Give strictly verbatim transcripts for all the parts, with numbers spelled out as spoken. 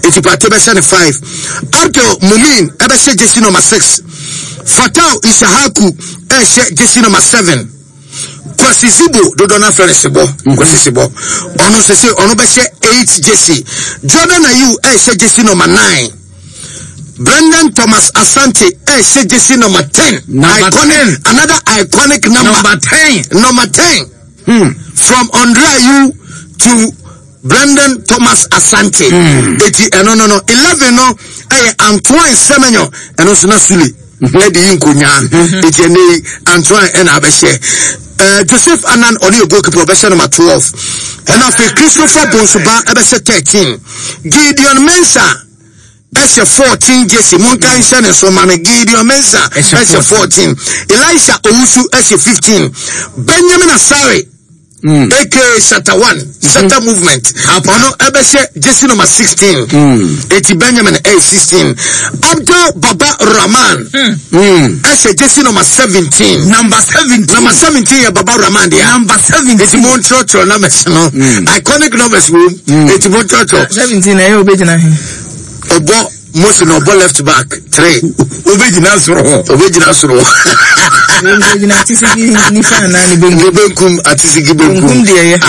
eti pate be se five. Abdul Mumin ebe se jersey number six. Fatau Isahaku e se jersey number seven. Kwasi Zibo dodo na fere sebo Kwasi Zibo ono se se ono be se eight jersey. Jordan Ayew e se jersey number nine. Brendan Thomas Asante eh say jersey number ten. Number iconic ten. Another iconic number. Number ten. Number ten. Hmm. From Andre Ayew to Brendan Thomas Asante. Hmm. Eti eh, no no no eleven no eh Antoine Semenyo eno so na sule. Lady Inkonya. Eti ne Antoine en abeshe. Uh, Joseph Anan Oni goalkeeper obeshe number twelve. And after Christopher Bonsuba ebeshe thirteen. Gideon Mensah S fourteen jersey Monka Insane so Mame Gideon Mensah S fourteen. Elisha Owusu S fifteen. Benjamin Asare mm. A K A Shatta one Shatta mm-hmm. movement Apono Ebeshe jersey number sixteen. mm. Eti Benjamin A sixteen. Abdul Baba Rahman mm. S jersey number seventeen. Number seventeen. Number seventeen ya Baba Rahman dia. Number seventeen. Eti Montreal numbers no mm. iconic numbers wo mm. Eti Montreal seventeen ayo obejina he Obo most no ball left back three. Obejina soro. Obejina soro. Obejina tisigi ni fa na ni benkum. Benkum atisigi benkum.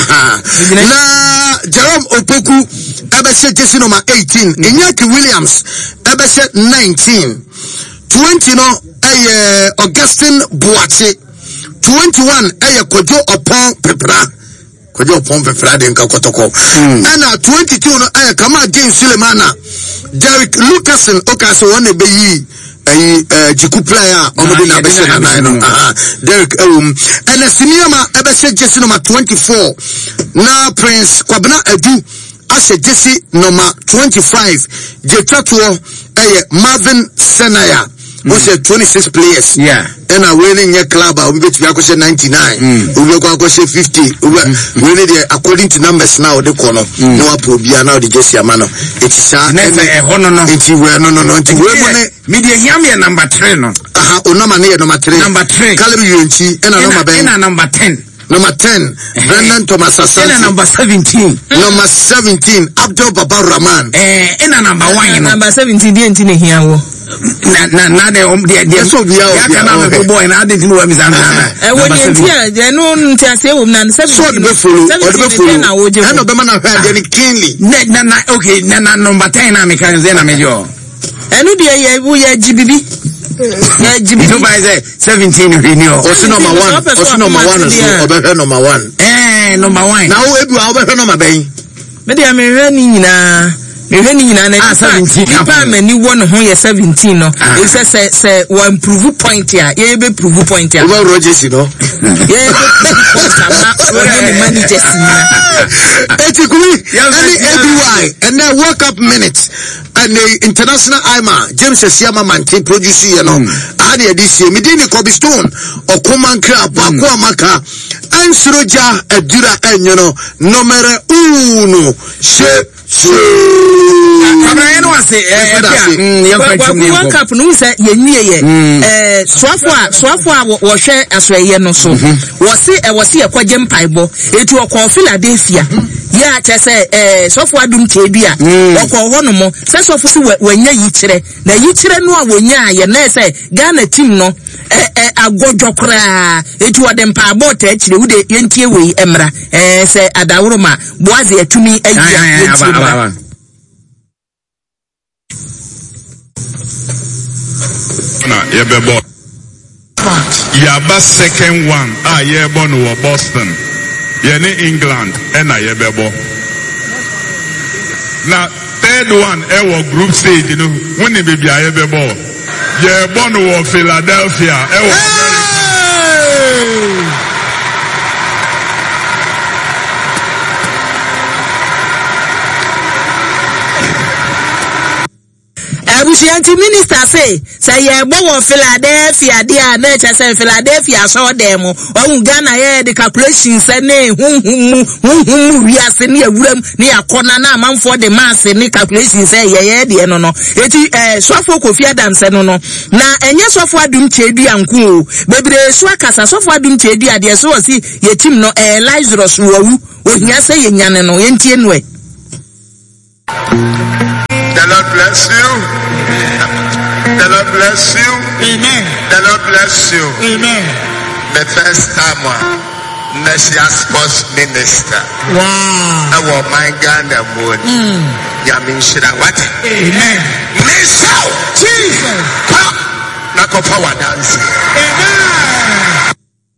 Na Jerome Opoku ebese jersey number eighteen. Inyaki Williams ebese nineteen. twenty no eye Augustine Boache. twenty-one eye Kojo Opon Pepra. Kojo Opon Pepra de nka kotoko. Na twenty-two no eye Kama James Sulemana. Derek Lucasen okaso one be yi eh jiku player omode na be na nine no ah Derek um and Simiama ebese jersey number twenty-four na Prince Kwabena Adu ase jersey number twenty-five Jetatuo eh Marvin Senaya was a twenty-six players. Yeah. And a winning your club, we bet we are ninety-nine. We will go fifty. We need according to numbers now. The corner. No approbia now the Jesse Amano. It is a honor. It's where no no no. It's where media Yamia number three no. Aha, Onama near number three. Number three. Caleb Unchi and a number Ben. Number ten. Number ten. Brendan Thomas Asante. And number seventeen. Number seventeen. Abdul Baba Rahman. Eh, and a number one. Number seventeen. The entire here. Na na na de um de de so bia o bia na me boy na de tinu wa mizana eh woni entia de no ntia se wo na seventeen so de be follow o de be follow e no be man na hwa de keenly na na okay na na number ten na me kan ze na me jo enu de ye wo ye gibibi ye gibibi no by say seventeen renew o si number one o si number one so o be number one eh number one na wo edu a wo be number ben me de me hwa ni nyina me hwe ni nyina na seventeen pa mani won ho ye seventeen no e se se se wo improve point ya ye be prove point ya o Rogers no ye be point ama wo ni manager sina eti kumi any every and then World Cup minutes and the international Ima James Siama Mantin produce you know and this year midini Kobe Stone Okumankra Bakwa Maka and Suroja Edura and you know numero uno she Abraham was eh World Cup no say ye nie ye eh swafo a swafo a wo hwe asreye no so wo se e wo se ekwaje mpaibo etu okọ Philadelphia ya che say eh swafo adum tedua okọ ho no mo se swafo se wanya yi kire na yi kire no a wonya ye na say Ghana team no eh eh agodwo kra etu wo de mpaibo ta kire wo de yentie we emra eh se adawroma boaze atumi ayia na yebebo yaba second one ah yebo no Boston ye ni England and na yebebo na third one e wo group stage no woni bebi ayebebo yebo no Philadelphia e wo Abusianti minister say say ye bo Philadelphia dia na che say Philadelphia so dem o Ghana ye the calculations say na hum hum hum wi ase ne awuram ne yakona na amanfo de mass ne calculations say ye ye de no no eti eh Sofo Kofi Adams no no na enye Sofo Adum Chedu anku o bebre so akasa Sofo Adum Chedu ade so o si ye team no eh Lazarus wo wu o hia say ye nyane no ye ntie no e Lord bless you. The Lord bless you. Amen. The Lord bless you. Amen. The first time one, National Sports Minister. Wow. Our my Ghana moon. Yamin Shira what? Amen. Michelle. Jesus. Nako power dancing. Amen.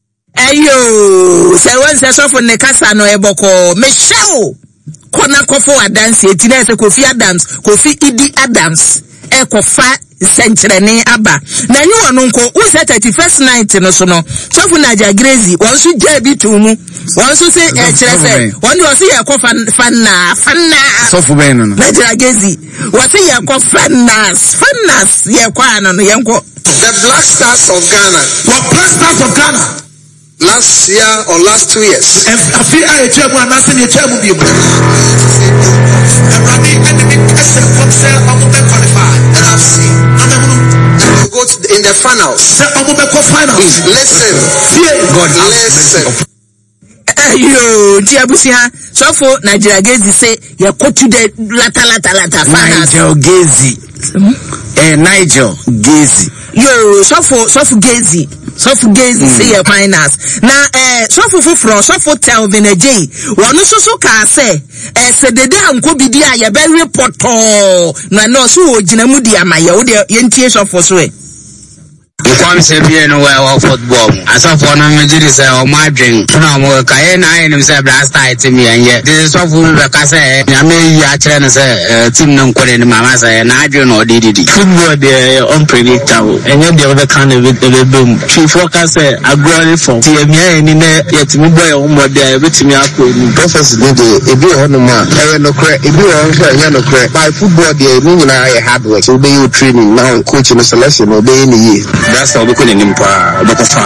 Ayo, se wen se so for ne kasa no eboko. Michelle. Kona kofo dance etina se Kofi Adams, Kofi Idi Adams. E kofa sentrene aba na nyu wonu nko wo se thirty-first night no so no so fu na ja Gracie won so ja bi tu mu won so se e kire se won do se ye kofa fanna fanna so fu ben no na ja Gracie wo se ye kofa fannas fannas ye kwa no no ye nko The Black Stars of Ghana. What Black Stars of Ghana? Last year or last two years. I feel I tell one nothing you tell me. Everybody enemy person from say I'm going to qualify. And I've seen. You go to the, in the finals. Say I'm going to finals. Listen. God listen. Yo, Tiabusia, so for Nigeria Gezi say you go to the lata lata lata finals. Nigel Gezi. Eh, Nigel Gezi. Yo, so for so for Gezi. So for Gezi say your finals. Now, eh, so for Fufro, so for Telvin A J. One so so ka say, eh, se de de anko bidi a ye be report na no so ojinamu di amaya wo de yentie so for so e. You come say be no way of football. As of for no Nigeria say o ma dwen. Na mo ka e na him say blast tight me and yet. This is so for be ka say na me ya kire no say team no nkore ni mama say na adwen no didi. Football dey unpredictable. And yet the other kind of it the boom. Chief worker say agree for. Ti me ani na yet me boy o mo dey betimi akọ ni. Prophecy dey dey e be hono ma. E no kre, e be on kre, e no kre. By football dey me na hard work. So be you training now coach no selection no be ni. That's how we could nimpa obokofa.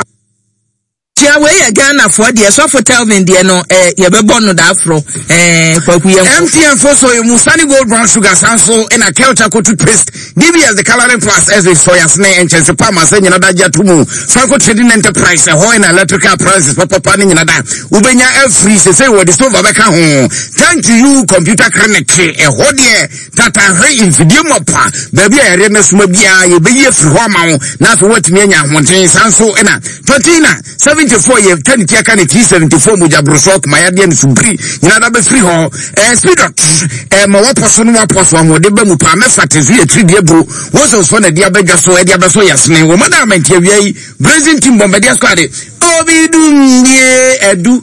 Tia we ya Ghana for the so for Telvin de no eh ye be born no da afro eh kwaku ye M T N for so you Sunny Gold Brown Sugar Sanso in a Kelcha toothpaste. D B as the coloring plus as the soya snake and chance palma saying another jatumu. Franco Trading Enterprise, a hoi and electrical prices for papa in another. Ubenya every say what is over back home. Thank you, computer clinic, a hodie that I heard in video mopa. Baby, I read no smobia, you be here for home. Not what me and Monte Sanso and a Totina seventy-four year ten tia kan three seventy-four muja brosok mayade no subri nyina da be free ho eh speed up eh ma waposo no waposo am de ba mu pa me fatezu ye tri de bro wo so so na dia badwa so e dia be so yasne wo madam tia wiai brazil team bomba dia squad obi dum ye edu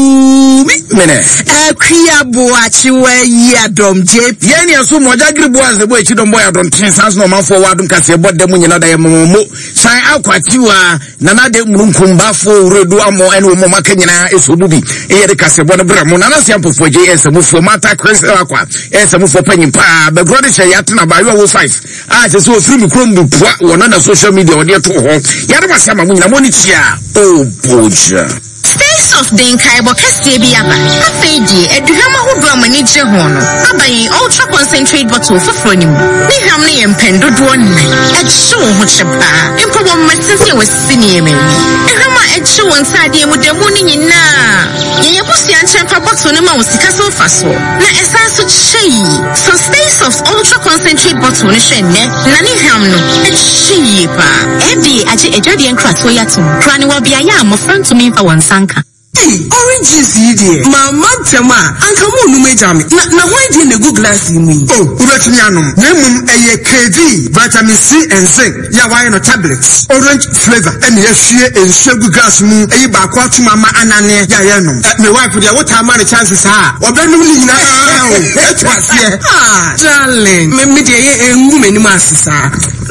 ku mene eh kwia boachi wa yi adom je ye ne so moja gribo as bo echi dom boy adom ten sans no man for wadum kase bodde mu nyina da ye momo san akwatiwa na na de murunkumba fo redu amo ene wo maka nyina esobubi eye de kasebo no bra mo na na siampo fo je esemu fo mata Chris akwa esemu fo panyimpa be grodi she yatna ba yo wo five ah je so free mikrom bu pua wona na social media ode to ho yare masama mu nyina mo ni tia oh boja Space of the Nkaibo Castabia Afedi, a drama who drama nature hono. Abai ultra concentrate bottle for Fronim. Nihamni and Pendo Dwan. At show Hochapa. Improper Mercedes was senior me. Ehama at show on Sadia with the morning in na. Yapusi and Champa box on a mouse castle faso. Na esasu shei. So Space of ultra concentrate bottle shenne. Nani hamno. At sheepa. Eddie aji ejadi and craswayatum. Crani will be a yam of front to me for one sanka. Hey, oranges here. Mama Tema, Uncle Moon Majami. Now, why didn't the good glass in me? Oh, Uratianum, Nemum, a K V, vitamin C and zinc, Yawai tablets, orange flavor, and yes, she and sugar glass moon, a bakwa to Mama Anane, Yayanum. My wife, with what how many chances are, or Benumina. That's what's here. Ah, darling, Media and woman, Master.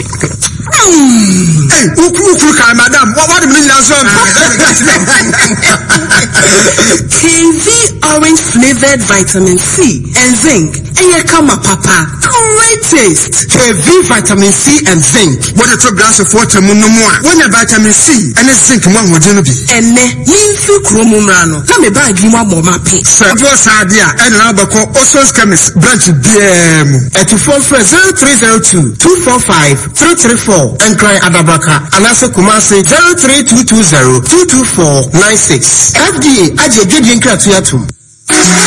Hey, who can Madame? What do you mean? K V orange flavored vitamin C and zinc. And come papa. Great taste. K V vitamin C and zinc. What a two glass of water munomwa. When a vitamin C and a zinc one would you be? And ne linfu kromumrano. Come a bag you want more mapping. Sir, what's idea? And an albaco also chemist branch B M at four zero three zero two two four five three three four and cry Adabaka and also Kumasi zero three two two zero two two four nine six. F D A, I just did in Kratuatum.